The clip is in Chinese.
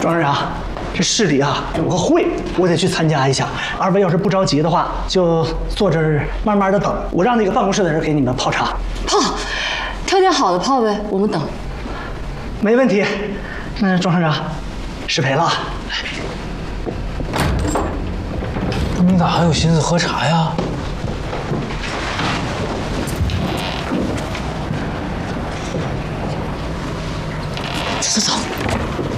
庄社长，这市里啊有个会，我得去参加一下。二位要是不着急的话，就坐这儿慢慢的等。我让那个办公室的人给你们泡茶。 泡，挑点好的泡呗，我们等。 没问题。那庄社长，失陪了。 你咋还有心思喝茶呀？